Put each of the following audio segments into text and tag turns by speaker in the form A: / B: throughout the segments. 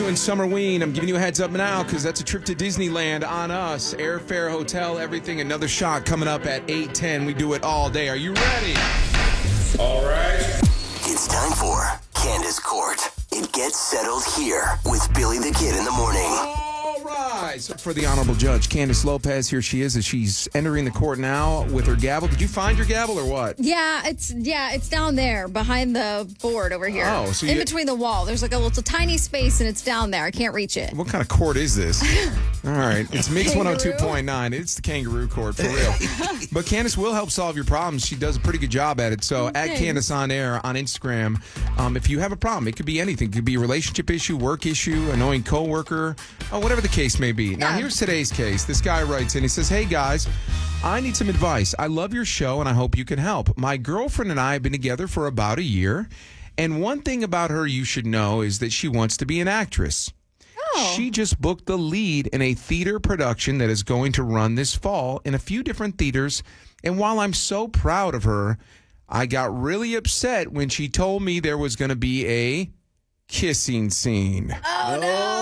A: doing Summerween. I'm giving you a heads up now because that's a trip to Disneyland on us. Airfare, hotel, everything. Another shot coming up at 8:10. We do it all day. Are you ready? All right.
B: It's time for Candace Court. It gets settled here with Billy the Kid in the morning.
A: All right. So for the Honorable Judge, Candace Lopez, here she is as she's entering the court now with her gavel. Did you find your gavel or what?
C: Yeah, it's down there behind the board over here.
A: Oh, so
C: in between the wall. There's like a little tiny space and it's down there. I can't reach it.
A: What kind of court is this? All right. It's Mix 102.9. It's the kangaroo court for real. But Candace will help solve your problems. She does a pretty good job at it. So at Candace On Air on Instagram, if you have a problem, it could be anything. It could be a relationship issue, work issue, annoying coworker, whatever the case may be. Now, here's today's case. This guy writes in. He says, "Hey, guys, I need some advice. I love your show, and I hope you can help. My girlfriend and I have been together for about a year, and one thing about her you should know is that she wants to be an actress. She just booked the lead in a theater production that is going to run this fall in a few different theaters, and while I'm so proud of her, I got really upset when she told me there was going to be a kissing scene.
C: Oh,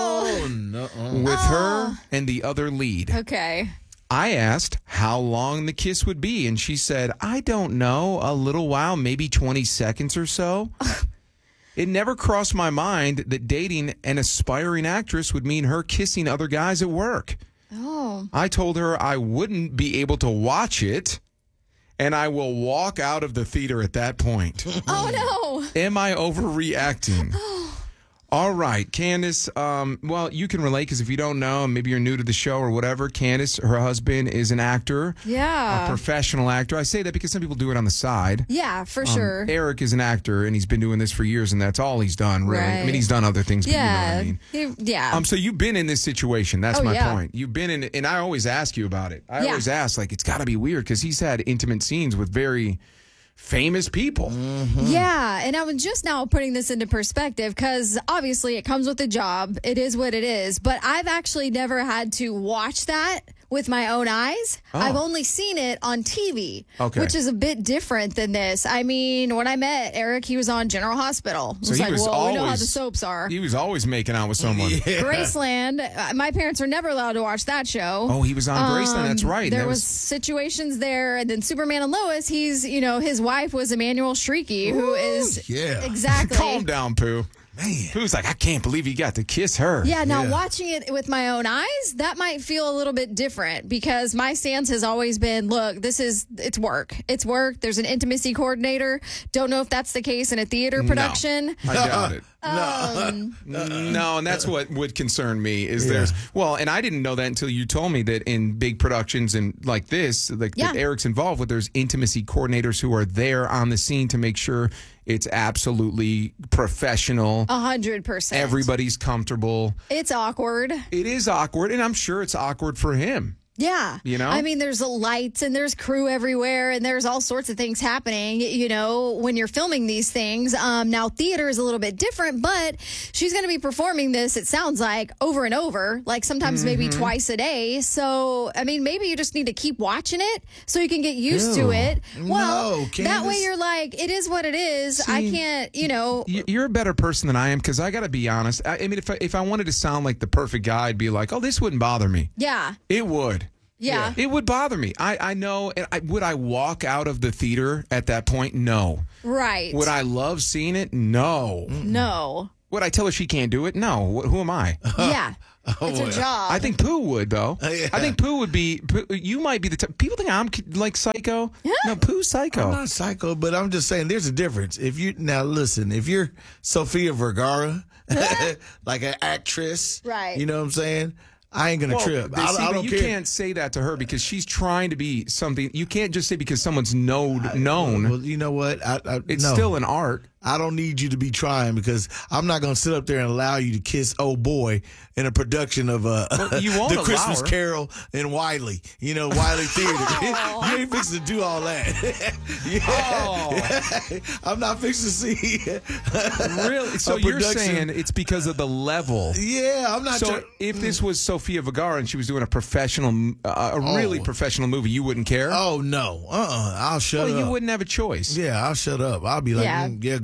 C: no.
A: With her and the other lead.
C: Okay.
A: I asked how long the kiss would be, and she said, I don't know, a little while, maybe 20 seconds or so. It never crossed my mind that dating an aspiring actress would mean her kissing other guys at work.
C: Oh.
A: I told her I wouldn't be able to watch it, and I will walk out of the theater at that point.
C: Oh, no.
A: Am I overreacting? All right, Candace, well, you can relate because if you don't know, maybe you're new to the show or whatever, Candace, her husband is an actor.
C: Yeah.
A: A professional actor. I say that because some people do it on the side.
C: Yeah, for sure.
A: Eric is an actor, and he's been doing this for years, and that's all he's done, really.
C: Right.
A: I mean, he's done other things, but you know what I mean.
C: Yeah.
A: So you've been in this situation. That's my
C: yeah.
A: point. You've been in it, and I always ask you about it. I
C: Yeah.
A: always ask, like, it's got to be weird because he's had intimate scenes with very famous people.
C: Yeah, and I'm just now putting this into perspective because obviously it comes with the job. It is what it is. But I've actually never had to watch that with my own eyes.
A: Oh.
C: I've only seen it on TV,
A: Okay.
C: which is a bit different than this. I mean, when I met Eric, he was on General Hospital. It
A: So
C: was
A: he
C: like,
A: was
C: well, we know how
A: always-
C: the soaps are.
A: He was always making out with someone.
C: Graceland, my parents were never allowed to watch that show.
A: Oh, he was on Graceland. That's right.
C: There
A: That
C: was situations there, and then Superman and Lois. He's, his wife was Emmanuel Shrieky, who is exactly.
A: Calm down, Pooh. Man, Pooh's like, I can't believe he got to kiss her.
C: Yeah, now watching it with my own eyes, that might feel a little bit different because my stance has always been, look, it's work. It's work. There's an intimacy coordinator. Don't know if that's the case in a theater production.
A: I doubt it. No, and that's what would concern me is and I didn't know that until you told me that in big productions and like this, that Eric's involved with, there's intimacy coordinators who are there on the scene to make sure it's absolutely professional.
C: 100%.
A: Everybody's comfortable.
C: It's awkward.
A: It is awkward, and I'm sure it's awkward for him.
C: Yeah. I mean, there's lights and there's crew everywhere and there's all sorts of things happening, when you're filming these things. Now, theater is a little bit different, but she's going to be performing this, it sounds like, over and over, like sometimes maybe twice a day. So, I mean, maybe you just need to keep watching it so you can get used to it. Well, that way you're like, it is what it is. See, I can't,
A: You're a better person than I am because I got to be honest. I mean, if I wanted to sound like the perfect guy, I'd be like, oh, this wouldn't bother me.
C: Yeah.
A: It would.
C: Yeah.
A: It would bother me. I know. And would I walk out of the theater at that point? No.
C: Right.
A: Would I love seeing it? No.
C: No.
A: Would I tell her she can't do it? No. Who am I?
C: Yeah. It's a job.
A: I think Pooh would, though. I think Pooh would be. You might be the type. People think I'm like psycho.
C: Yeah.
A: No, Pooh's psycho.
D: I'm not psycho, but I'm just saying there's a difference. If you're Sofia Vergara, like an actress,
C: right?
D: You know what I'm saying? I ain't gonna trip. I don't
A: you
D: care.
A: Can't say that to her because she's trying to be something. You can't just say because someone's known.
D: Well, you know what?
A: It's still an art.
D: I don't need you to be trying because I'm not going to sit up there and allow you to kiss old boy in a production of the Christmas Carol in Wiley. Wiley Theater. You ain't fixing to do all that. I'm not fixing to see.
A: Really? So you're saying it's because of the level?
D: Yeah, I'm not.
A: So if this was Sofia Vergara and she was doing a professional, really professional movie, you wouldn't care?
D: Oh no, I'll shut up.
A: Well, you wouldn't have a choice.
D: Yeah, I'll shut up. I'll be like, go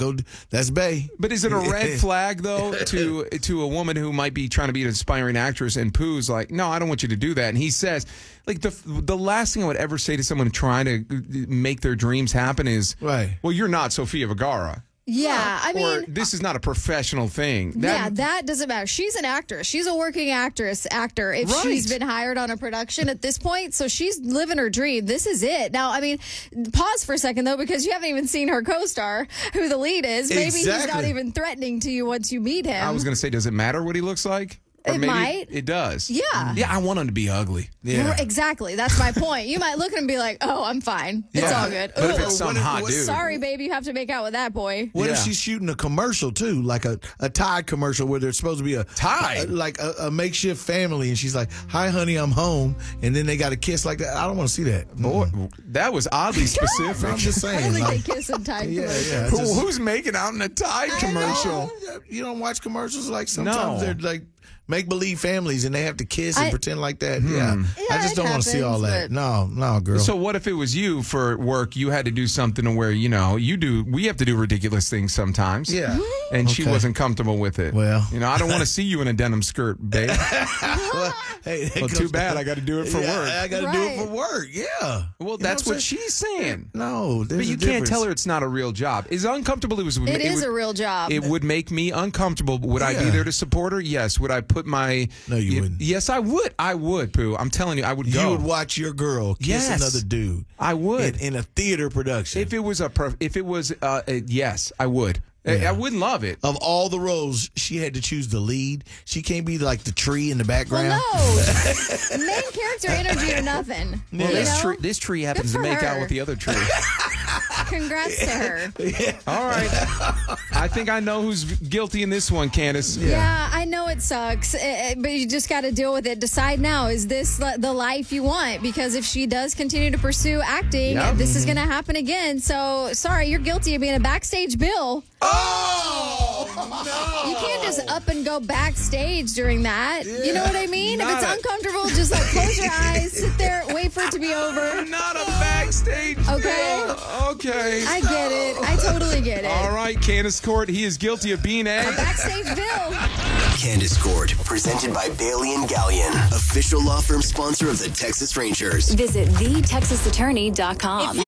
D: that's Bay.
A: But is it a red flag though to a woman who might be trying to be an aspiring actress and Pooh's like, no, I don't want you to do that, and he says, like the last thing I would ever say to someone trying to make their dreams happen is,
D: right,
A: well, you're not Sofia Vergara.
C: Yeah, I mean,
A: this is not a professional thing.
C: That doesn't matter. She's an actress. She's a working actor. If she's been hired on a production at this point, so she's living her dream. This is it. Now, I mean, pause for a second though, because you haven't even seen her co-star, who the lead is. Maybe he's not even threatening to you once you meet him.
A: I was going to say, does it matter what he looks like? Or
C: it
A: maybe
C: might.
A: It does.
C: Yeah.
A: Yeah, I want him to be ugly.
D: Yeah.
C: Exactly. That's my point. You might look at him and be like, oh, I'm fine. It's all good.
A: But if it's some hot dude.
C: Sorry, baby, you have to make out with that boy.
D: What if she's shooting a commercial, too? Like a Tide commercial where there's supposed to be a
A: Tide?
D: Like a makeshift family, and she's like, hi, honey, I'm home. And then they got a kiss like that. I don't want to see that.
A: Boy, that was oddly specific.
D: I'm just
C: I
D: saying.
C: don't think they kiss in Tide commercials.
D: Yeah.
A: Who's making out in a Tide commercial?
D: You don't watch commercials like sometimes they're like make-believe families and they have to kiss and pretend like that. Yeah, I just don't want to see all that. No, girl.
A: So what if it was you for work? You had to do something where, we have to do ridiculous things sometimes.
D: Yeah.
A: And she wasn't comfortable with it.
D: Well.
A: I don't want to see you in a denim skirt, babe.
D: Well,
A: too bad. I got to do it for work.
D: I got to do it for work. Yeah.
A: Well, that's what she's saying.
D: No,
A: but you can't tell her it's not a real job. As uncomfortable as
C: it is a real job.
A: It would make me uncomfortable. Would I be there to support her? Yes. Would I put my...
D: No, you wouldn't.
A: Yes, I would. I would, Pooh. I'm telling you, I would go.
D: You would watch your girl kiss another dude.
A: I would.
D: In a theater production.
A: If it was yes, I would. Yeah. I wouldn't love it.
D: Of all the roles, she had to choose the lead. She can't be like the tree in the background.
C: Well, no. Main character energy or nothing.
A: Well, this tree happens to make out with the other tree.
C: Congrats to her.
D: Yeah.
A: All right. I think I know who's guilty in this one, Candace.
C: Yeah, I know it sucks, but you just got to deal with it. Decide now, is this the life you want? Because if she does continue to pursue acting, this is going to happen again. So, sorry, you're guilty of being a backstage Bill.
D: Oh, no.
C: You can't just up and go backstage during that. Yeah, you know what I mean? If it's uncomfortable, just close your eyes, sit there, wait for it to be over.
A: Not a backstage
C: Okay.
A: Bill. Okay.
C: I get it. I totally get it.
A: All right, Candace Court. He is guilty of being a
C: backstage Bill.
B: Candace Court, presented by Bailey & Gallion, official law firm sponsor of the Texas Rangers.
E: Visit thetexasattorney.com.